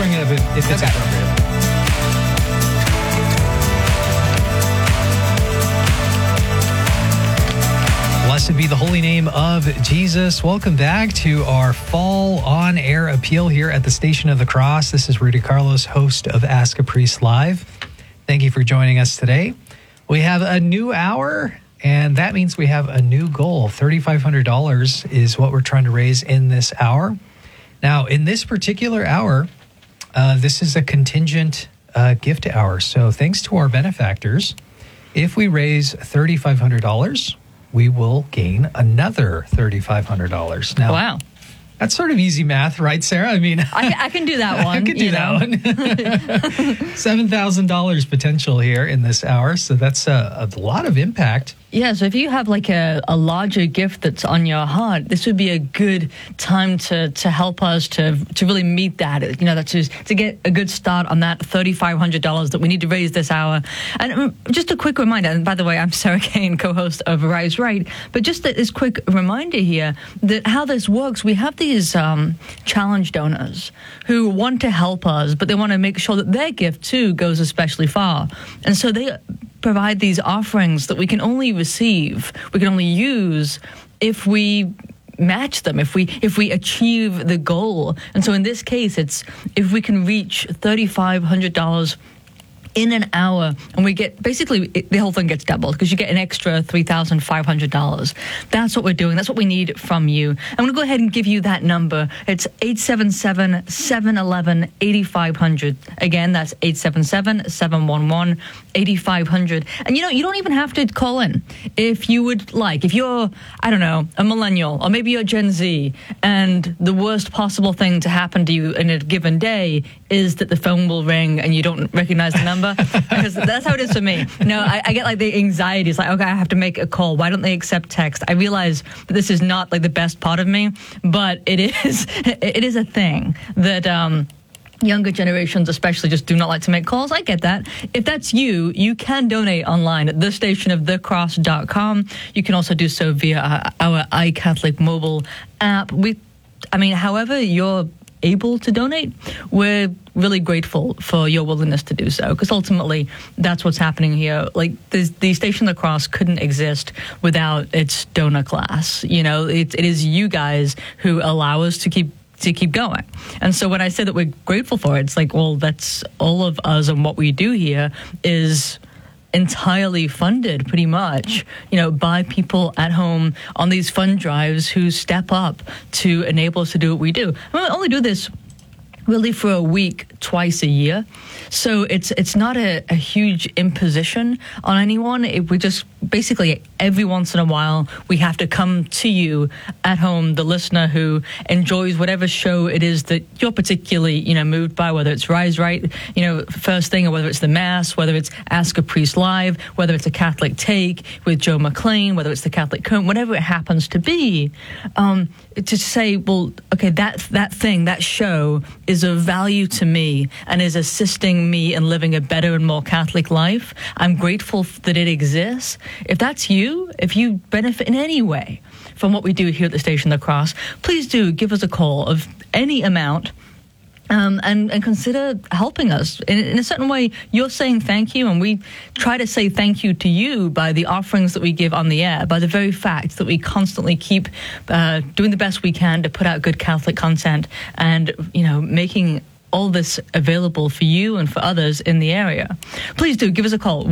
offering it if it's appropriate. Blessed be the holy name of Jesus. Welcome back to our fall on-air appeal here at the Station of the Cross. This is Rudy Carlos, host of Ask a Priest Live. Thank you for joining us today. We have a new hour, and that means we have a new goal. $3,500 is what we're trying to raise in this hour. Now, in this particular hour, this is a contingent gift hour. So thanks to our benefactors, if we raise $3,500, we will gain another $3,500. Now, wow. That's sort of easy math, right, Sarah? I mean, I can do that one. I could do that one. $7,000 potential here in this hour. So that's a lot of impact. Yeah, so if you have like a larger gift that's on your heart, this would be a good time to help us to really meet that, that's to get a good start on that $3,500 that we need to raise this hour. And just a quick reminder, and by the way, I'm Sarah Kane, co-host of Rise Right, but just this quick reminder here that how this works, we have these challenge donors who want to help us, but they want to make sure that their gift too goes especially far. And so they provide these offerings that we can only receive, we can only use if we match them, if we achieve the goal. And so in this case, it's if we can reach $3,500 in an hour, and we get, basically, the whole thing gets doubled because you get an extra $3,500. That's what we're doing. That's what we need from you. I'm going to go ahead and give you that number. It's 877-711-8500. Again, that's 877-711-8500. And, you don't even have to call in. If you would like, if you're, I don't know, a millennial, or maybe you're Gen Z, and the worst possible thing to happen to you in a given day is that the phone will ring and you don't recognize the number. Because that's how it is for me. I get like the anxiety. It's like, okay, I have to make a call. Why don't they accept text? I realize that this is not like the best part of me, but it is a thing that younger generations especially just do not like to make calls. I get that. If that's you, you can donate online at thestationofthecross.com. You can also do so via our iCatholic mobile app. However you're able to donate, we're really grateful for your willingness to do so, because ultimately that's what's happening here. Like the Station of the Cross couldn't exist without its donor class. It is you guys who allow us to keep going. And so when I say that we're grateful for it, it's like, well, that's all of us, and what we do here is entirely funded pretty much, by people at home on these fund drives who step up to enable us to do what we do. We only do this really for a week, twice a year. So it's not a huge imposition on anyone. We just basically every once in a while we have to come to you at home, the listener who enjoys whatever show it is that you're particularly moved by, whether it's Rise Right first thing, or whether it's the Mass, whether it's Ask a Priest Live, whether it's a Catholic Take with Joe McLean, whether it's the Catholic Cone, whatever it happens to be, to say, well, okay, that thing, that show is of value to me and is assisting me in living a better and more Catholic life. I'm grateful that it exists. If that's you, if you benefit in any way from what we do here at the Station of the Cross, please do give us a call of any amount. And consider helping us. In a certain way, you're saying thank you, and we try to say thank you to you by the offerings that we give on the air, by the very fact that we constantly keep doing the best we can to put out good Catholic content and, making all this available for you and for others in the area. Please do give us a call,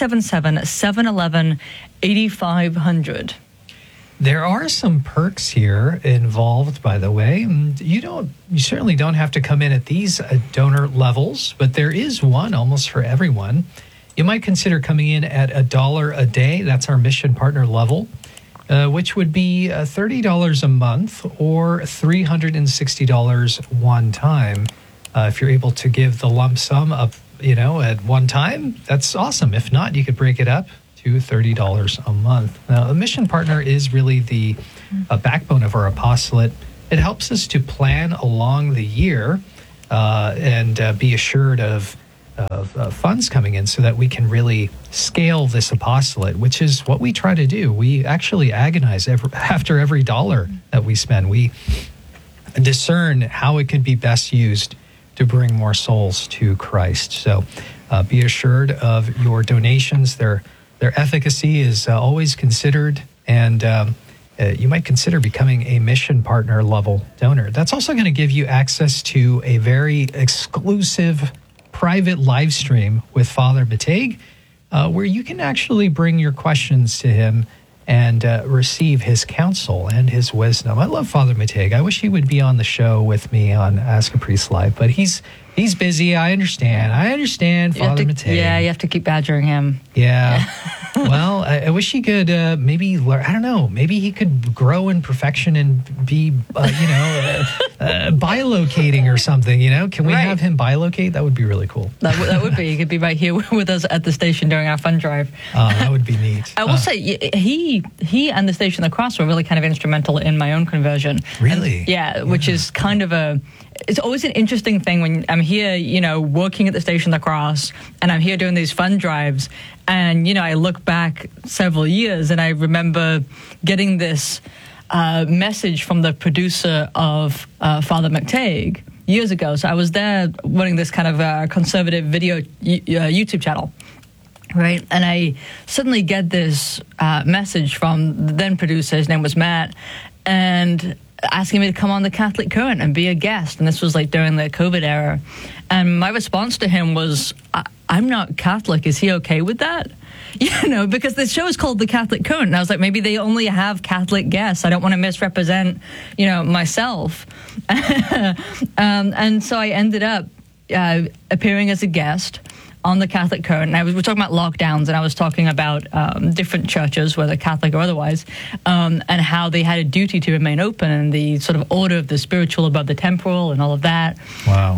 1-877-711-8500. There are some perks here involved, by the way. You certainly don't have to come in at these donor levels, but there is one almost for everyone. You might consider coming in at $1 a day. That's our mission partner level, which would be $30 a month or $360 one time. If you're able to give the lump sum up, at one time, that's awesome. If not, you could break it up to $30 a month. Now, a mission partner is really the backbone of our apostolate. It helps us to plan along the year and be assured of funds coming in so that we can really scale this apostolate, which is what we try to do. We actually agonize after every dollar that we spend. We discern how it could be best used to bring more souls to Christ. So be assured of your donations. Their efficacy is always considered, and you might consider becoming a mission partner level donor. That's also going to give you access to a very exclusive private live stream with Father Matej, where you can actually bring your questions to him and receive his counsel and his wisdom. I love Father Matej. I wish he would be on the show with me on Ask a Priest Live, but he's busy. I understand, Father Matej. Yeah, you have to keep badgering him. Yeah. Well, I wish he could maybe learn. I don't know. Maybe he could grow in perfection and be, bilocating or something. Can we have him bilocate? That would be really cool. That would be. He could be right here with us at the station during our fun drive. That would be neat. I will say he and the Station of the Cross were really kind of instrumental in my own conversion. Really? And, which is kind of it's always an interesting thing when I'm here, working at the Station of the Cross, and I'm here doing these fun drives, and, I look back several years, and I remember getting this message from the producer of Father Matej years ago. So I was there running this kind of conservative video YouTube channel. Right. And I suddenly get this message from the then producer. His name was Matt, and asking me to come on the Catholic Current and be a guest. And this was like during the COVID era. And my response to him was, I'm not Catholic. Is he okay with that? Because the show is called The Catholic Current. And I was like, maybe they only have Catholic guests. I don't want to misrepresent, myself. And so I ended up appearing as a guest on the Catholic Current. And we're talking about lockdowns, and I was talking about different churches, whether Catholic or otherwise, and how they had a duty to remain open, and the sort of order of the spiritual above the temporal and all of that. Wow.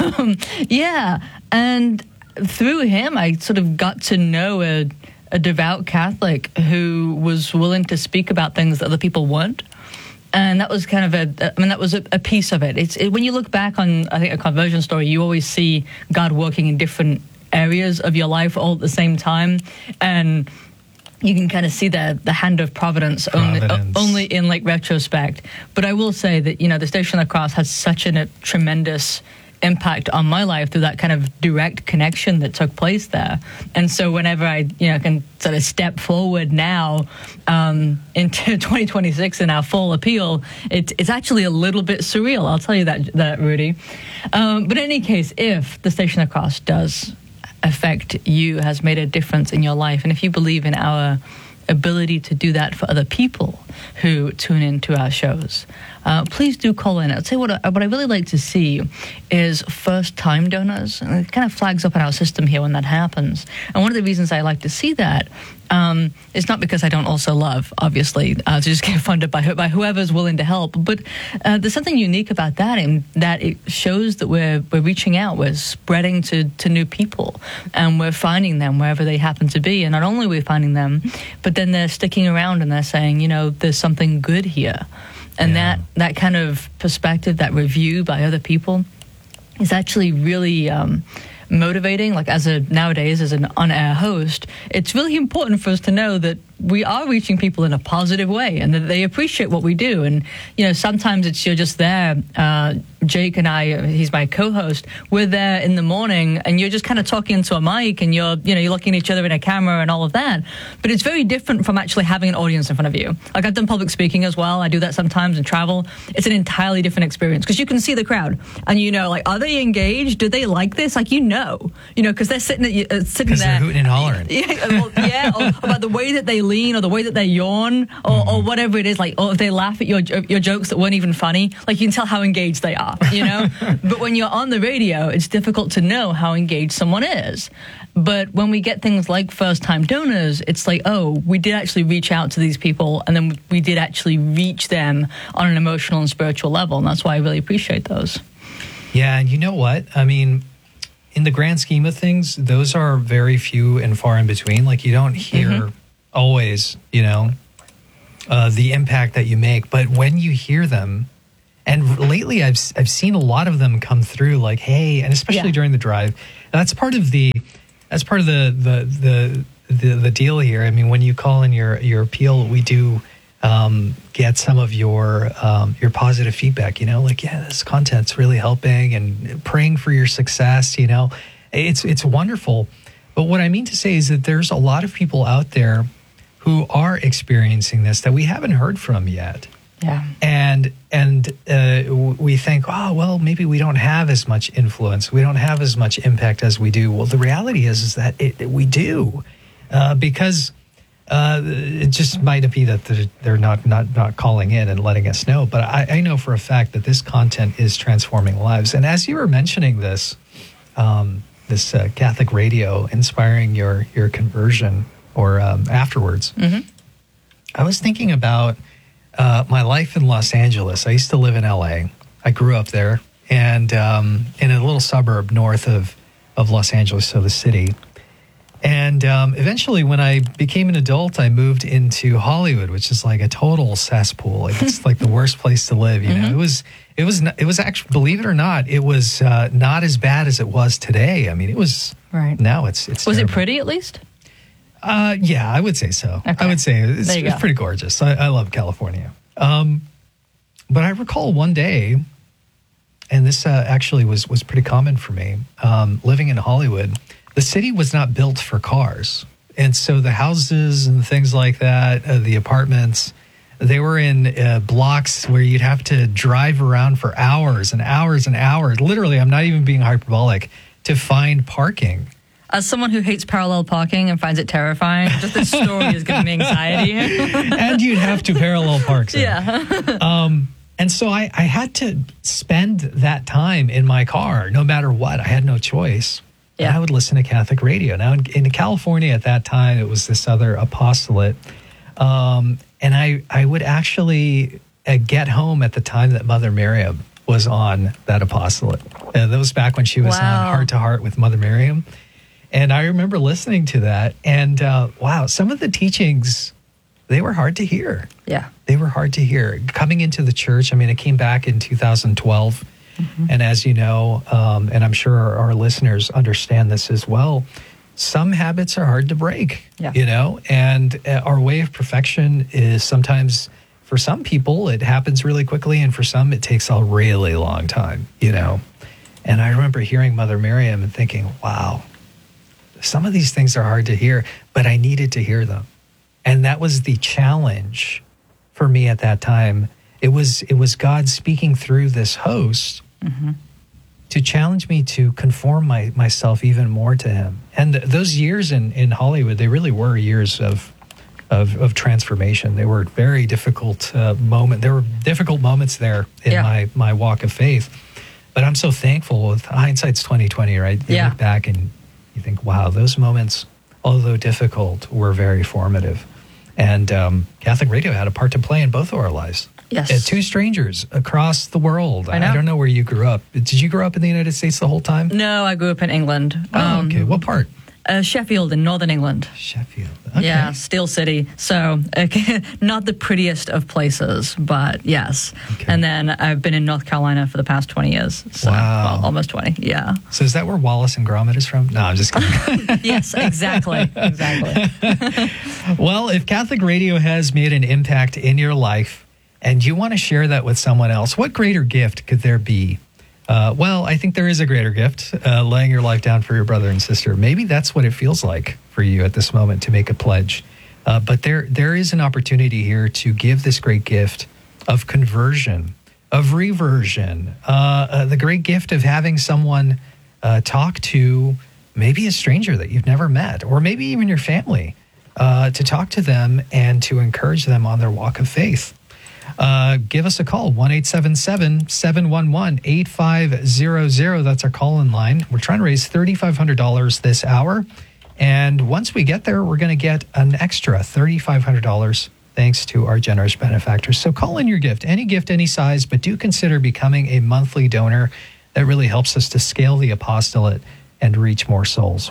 Yeah. And through him, I sort of got to know a devout Catholic who was willing to speak about things that other people weren't. And that was kind of that was a piece of it. When you look back on, I think, a conversion story, you always see God working in different areas of your life all at the same time, and you can kind of see the hand of providence. Only in retrospect. But I will say that the Station of the Cross has such a tremendous impact on my life through that kind of direct connection that took place there. And so whenever I can sort of step forward now into 2026 in our full appeal, it's actually a little bit surreal. I'll tell you that Rudy. But in any case, if the Station of the Cross does affect you, has made a difference in your life, and if you believe in our ability to do that for other people who tune into our shows, please do call in. I'd say what I really like to see is first-time donors. And it kind of flags up in our system here when that happens. And one of the reasons I like to see that is not because I don't also love, obviously, to just get funded by whoever's willing to help. But there's something unique about that, in that it shows that we're reaching out, we're spreading to new people, and we're finding them wherever they happen to be. And not only are we finding them, but then they're sticking around and they're saying, there's something good here. And that kind of perspective, that review by other people, is actually really motivating. Nowadays, as an on-air host, it's really important for us to know that we are reaching people in a positive way, and that they appreciate what we do. And sometimes you're just there. Jake and I, he's my co-host, we're there in the morning, and you're just kind of talking into a mic, and you're looking at each other in a camera and all of that. But it's very different from actually having an audience in front of you. I've done public speaking as well. I do that sometimes and travel. It's an entirely different experience, because you can see the crowd, and are they engaged? Do they like this? Because they're sitting there. Because they're hooting and hollering. Or about the way that they lean, or the way that they yawn, or whatever it is, or if they laugh at your jokes that weren't even funny, you can tell how engaged they are. But when you're on the radio, it's difficult to know how engaged someone is. But when we get things like first-time donors, it's we did actually reach out to these people, and then we did actually reach them on an emotional and spiritual level, and that's why I really appreciate those. Yeah, and you know what? I mean, in the grand scheme of things, those are very few and far in between. You don't hear always, the impact that you make. But when you hear them, and lately I've seen a lot of them come through, hey, and especially during the drive. And that's part of the deal here. I mean, when you call in your appeal, we do get some of your positive feedback. Like, yeah, this content's really helping, and praying for your success. It's wonderful. But what I mean to say is that there's a lot of people out there who are experiencing this that we haven't heard from yet. Yeah. And we think, oh, well, maybe we don't have as much influence. We don't have as much impact as we do. Well, the reality is that we do, because it just might be that they're not calling in and letting us know. But I know for a fact that this content is transforming lives. And as you were mentioning this Catholic radio inspiring your conversion or afterwards, I was thinking about my life in Los Angeles. I used to live in LA. I grew up there, and in a little suburb north of Los Angeles, so the city. And eventually, when I became an adult, I moved into Hollywood, which is like a total cesspool. Like, it's like the worst place to live. It was actually, believe it or not, it was not as bad as it was today. I mean, it was. Right. Now it's. Was terrible. it pretty at least? Yeah, I would say so. Okay. I would say it's pretty gorgeous. I love California. But I recall one day, and this actually was pretty common for me, living in Hollywood. The city was not built for cars. And so the houses and things like that, the apartments, they were in blocks where you'd have to drive around for hours and hours and hours. Literally, I'm not even being hyperbolic, to find parking. As someone who hates parallel parking and finds it terrifying, just this story is giving me anxiety. And you'd have to parallel park. So. Yeah. And so I had to spend that time in my car, no matter what. I had no choice. Yeah. And I would listen to Catholic radio. Now, in California at that time, it was this other apostolate. And I would actually get home at the time that Mother Miriam was on that apostolate. That was back when she was on Heart to Heart with Mother Miriam. And I remember listening to that. And wow, some of the teachings, they were hard to hear. Yeah. They were hard to hear. Coming into the church, I mean, I came back in 2012. And as you know, and I'm sure our listeners understand this as well, some habits are hard to break, and our way of perfection is sometimes, for some people, it happens really quickly, and for some, it takes a really long time, And I remember hearing Mother Miriam and thinking, wow, some of these things are hard to hear, but I needed to hear them. And that was the challenge for me at that time. It was God speaking through this host to challenge me to conform myself even more to him. And those years in Hollywood, they really were years of transformation. They were very difficult moments. There were difficult moments there in my walk of faith. But I'm so thankful. With hindsight's 20/20, right? You look back and you think, wow, those moments, although difficult, were very formative. And Catholic radio had a part to play in both of our lives. Yes. Two strangers across the world. I know. I don't know where you grew up. Did you grow up in the United States the whole time? No, I grew up in England. Okay. What part? Sheffield in Northern England. Sheffield. Okay. Yeah, Steel City. So not the prettiest of places, but yes. Okay. And then I've been in North Carolina for the past 20 years. So, wow. Well, almost 20, yeah. So is that where Wallace and Gromit is from? No, I'm just kidding. Yes, exactly. Well, if Catholic radio has made an impact in your life and you want to share that with someone else, what greater gift could there be? Well, I think there is a greater gift, laying your life down for your brother and sister. Maybe that's what it feels like for you at this moment to make a pledge. But there is an opportunity here to give this great gift of conversion, of reversion, the great gift of having someone talk to maybe a stranger that you've never met, or maybe even your family, to talk to them and to encourage them on their walk of faith. Give us a call, 1-877-711-8500. That's our call-in line. We're trying to raise $3,500 this hour. And once we get there, we're going to get an extra $3,500 thanks to our generous benefactors. So call in your gift, any size, but do consider becoming a monthly donor. That really helps us to scale the apostolate and reach more souls.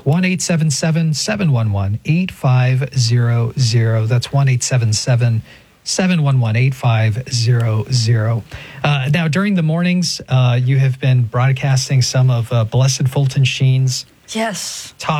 1-877-711-8500. That's 1-877-711-8500. Now, during the mornings, you have been broadcasting some of Blessed Fulton Sheen's top